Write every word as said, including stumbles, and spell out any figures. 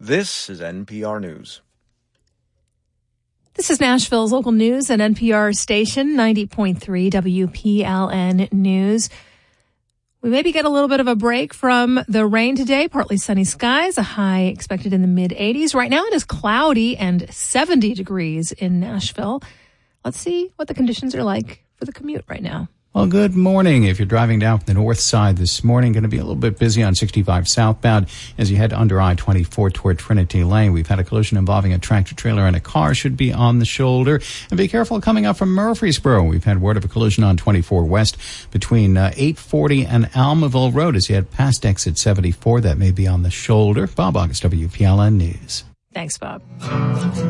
This is N P R News. This is Nashville's local news and N P R station, ninety point three W P L N News. We maybe get a little bit of a break from the rain today, partly sunny skies, a high expected in the mid eighties. Right now it is cloudy and seventy degrees in Nashville. Let's see what the conditions are like for the commute right now. Well, good morning. If you're driving down from the north side this morning, going to be a little bit busy on sixty-five southbound as you head under I twenty-four toward Trinity Lane. We've had a collision involving a tractor trailer and a car, should be on the shoulder. And be careful coming up from Murfreesboro. We've had word of a collision on twenty-four west between uh, eight forty and Almaville Road as you head past exit seventy-four. That may be on the shoulder. Bob August, W P L N News. Thanks, Bob.